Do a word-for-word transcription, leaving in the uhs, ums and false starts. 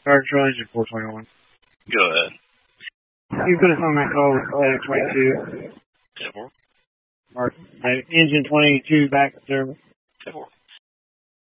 Charger engine four twenty-one. Go ahead. You put us on that call with uh, twenty-two. ten four. Mark, uh, engine twenty-two back to service. ten four.